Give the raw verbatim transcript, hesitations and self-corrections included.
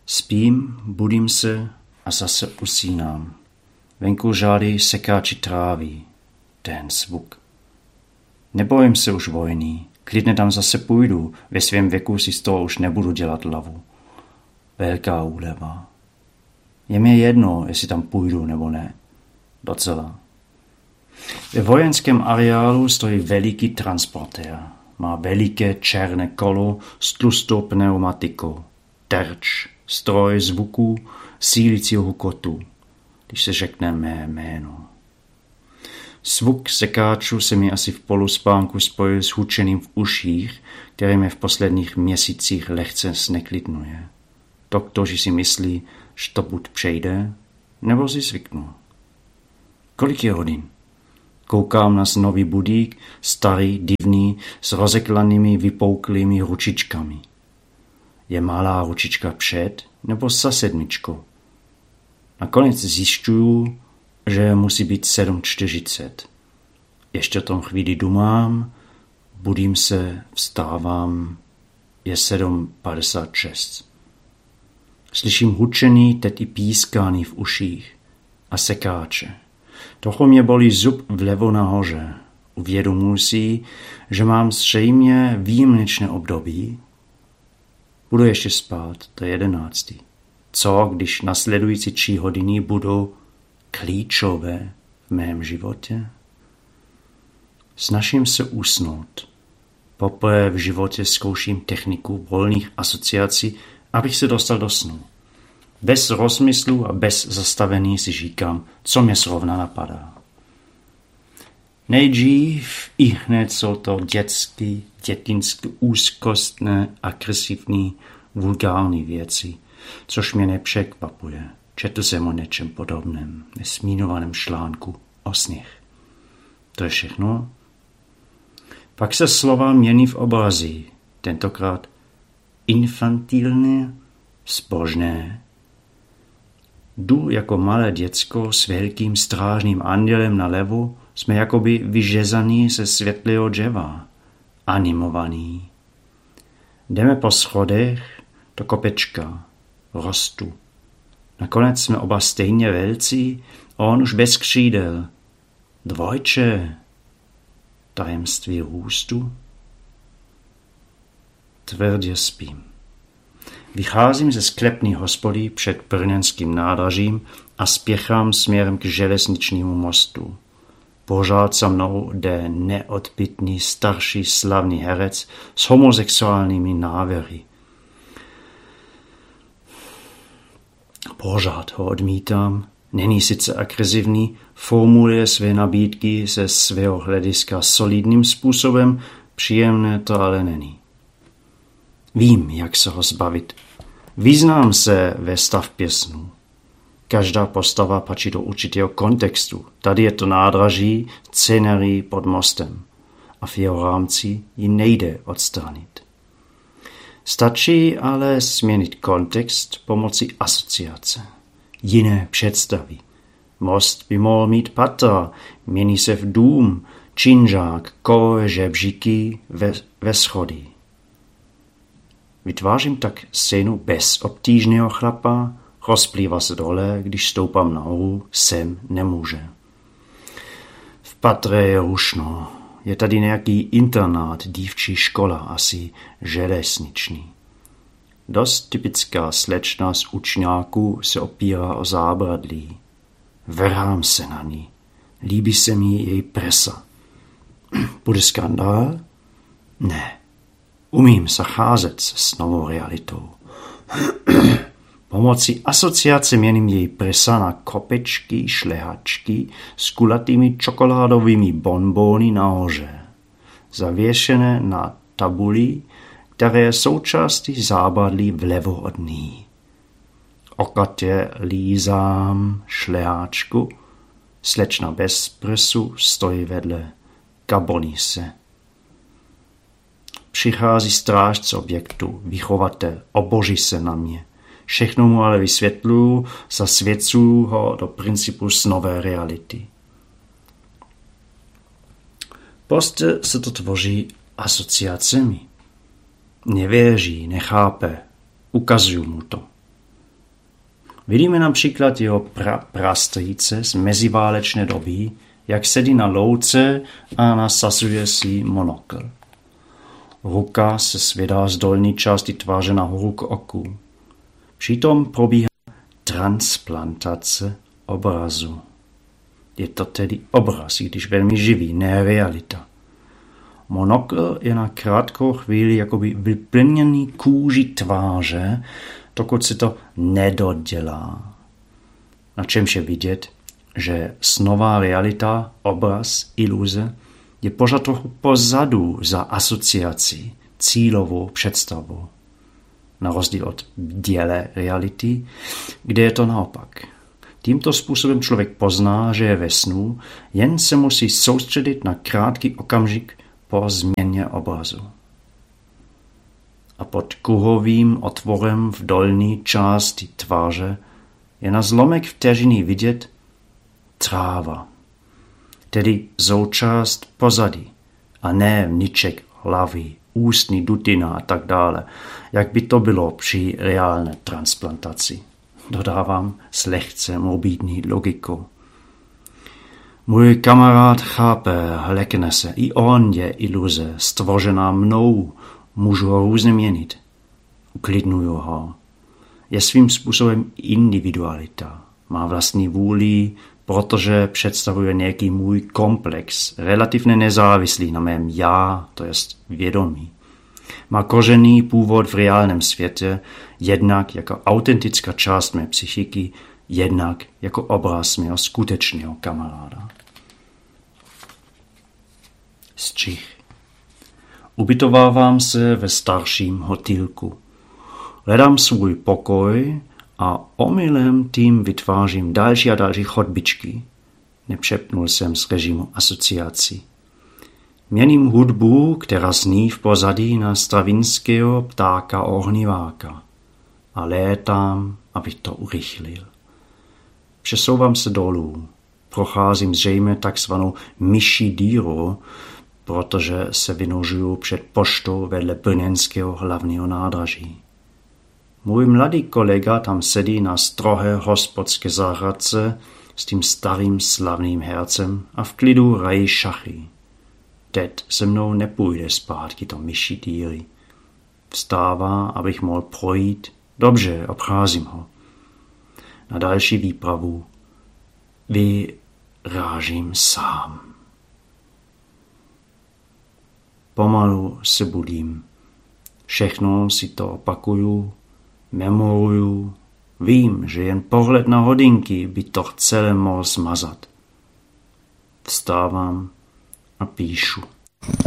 Spím, budím se a zase usínám. Venku žádají sekáči trávy. Ten zvuk. Nebojím se už vojny. Klidně tam zase půjdu. Ve svém věku si z toho už nebudu dělat hlavu. Velká úleva. Je mi jedno, jestli tam půjdu nebo ne. Docela. Ve vojenském areálu stojí veliký transportér. Má veliké černé kolo s tlustou pneumatikou. Terč, stroj zvuků, sílícího hukotu, když se řekne mé jméno. Zvuk sekáčů se mi asi v poluspánku spojil s hučením v uších, které mě v posledních měsících lehce zneklidňuje. Doktoři si myslí, že to buď přejde, nebo si zvyknu. Kolik je hodin? Koukám na nový budík, starý, divný, s rozeklanými vypouklými ručičkami. Je malá ručička před nebo za sedmičkou. Nakonec zjišťuju, že musí být sedm čtyřicet. Ještě tom chvíli dumám, budím se, vstávám, je sedm padesát šest. Slyším hučený, teď i pískání v uších a sekáče. Trochu mě bolí zub vlevo nahoře. Uvědomuji si, že mám zřejmě výjimečné období. Budu ještě spát, to je jedenáctý. Co, když nasledující tři hodiny budou klíčové v mém životě? Snažím se usnout. Poprvé v životě zkouším techniku volných asociací, abych se dostal do snu. Bez rozmyslu a bez zastavení si říkám, co mě zrovna napadá. Nejdřív i hned jsou to dětský, dětinské, úzkostné, agresivní, vulgární věci, což mě nepřekvapuje. Četl jsem o něčem podobném, nesmínovaném článku o sněh. To je všechno. Pak se slova mění v obrazy, tentokrát infantilně, zbožné. Jdu jako malé děcko s velkým strážným andělem nalevo, jsme jakoby vyřezaný ze světlého dřeva, animovaný. Jdeme po schodech do kopečka, rostu. Nakonec jsme oba stejně velcí, on už bez křídel. Dvojče, tajemství růstu. Tvrdě spím. Vycházím ze sklepní hospody před brněnským nádražím a spěchám směrem k železničnímu mostu. Pořád za mnou jde neodpitný starší slavný herec s homosexuálními návěry. Pořád ho odmítám, není sice agresivní, formuluje své nabídky ze svého hlediska solidním způsobem, příjemné to ale není. Vím, jak se ho zbavit. Vyznám se ve stavbě snů. Každá postava patří do určitého kontextu. Tady je to nádraží, scenerii pod mostem. A v jeho rámci ji nejde odstranit. Stačí ale změnit kontext pomocí asociace. Jiné představy. Most by mohl mít patra, mění se v dům, činžák, kolo, žebříky ve, ve schody. Vytvářím tak scénu bez obtížného chlapa, rozplývá se dole, když stoupám nahoru, sem nemůže. V patre je rušno, je tady nějaký internát, dívčí škola, asi železniční. Dost typická slečna z učňáků se opírá o zábradlí. Vrhám se na ní, líbí se mi její presa. Bude skandál? Ne. Umím zacházet s novou realitou. Pomocí asociace měním její prsa na kopečky, šlehačky s kulatými čokoládovými bonbóny nahoře, zavěšené na tabuli, které je součástí zábradlí vlevo od ní. Okatě lízám šleháčku, slečna bez prsu stojí vedle, kaboní se. Přichází strážce objektu, vychovatel, oboží se na mě. Všechno mu ale vysvětluju, zasvěcuju ho do principu snové reality. Prostě se to tvoří asociacemi. Nevěří, nechápe, ukazuju mu to. Vidíme například jeho pra, prastrýce z meziválečné doby, jak sedí na louce a nasazuje si monokl. Ruka se svědá z dolní části tváře nahoru k oku. Přitom probíhá transplantace obrazu. Je to tedy obraz, i když velmi živý, ne realita. Monokl je na krátkou chvíli jakoby vyplněný kůži tváře, dokud se to nedodělá. Na čemž je vidět, že snová realita, obraz, iluze je pořád trochu pozadu za asociací, cílovou představou. Na rozdíl od bdělé reality, kde je to naopak. Tímto způsobem člověk pozná, že je ve snu, jen se musí soustředit na krátký okamžik po změně obrazu. A pod kruhovým otvorem v dolní části tváře je na zlomek vteřiny vidět tráva, tedy součást pozadí, a ne vníček hlavy, ústní dutina a tak dále, jak by to bylo při reálné transplantaci. Dodávám s lehce morbidní logikou. Můj kamarád chápe, lekne se, i on je iluze, stvořená mnou, můžu ho různě měnit. Uklidnuju ho. Je svým způsobem individualita, má vlastní vůli, protože představuje nějaký můj komplex, relativně nezávislý na mém já, to jest vědomí. Má kořený původ v reálném světě, jednak jako autentická část mé psychiky, jednak jako obraz mého skutečného kamaráda. Střih. Ubytovávám se ve starším hotýlku. Hledám svůj pokoj a omylem tím vytvářím další a další chodbičky. Nepřepnul jsem z režimu asociací. Měním hudbu, která zní v pozadí na stravinského ptáka ohniváka. A létám, abych to urychlil. Přesouvám se dolů. Procházím zřejmě takzvanou myší díru, protože se vynožuju před poštou vedle brněnského hlavního nádraží. Můj mladý kolega tam sedí na strohé hospodské zahradce s tím starým slavným hercem a v klidu hrají šachy. Teď se mnou nepůjde zpátky do myší díry. Vstává, abych mohl projít. Dobře, obcházím ho. Na další výpravu vyrážím sám. Pomalu se budím. Všechno si to opakuju, memoruju. Vím, že jen pohled na hodinky by to celé mohl smazat. Vstávám a píšu.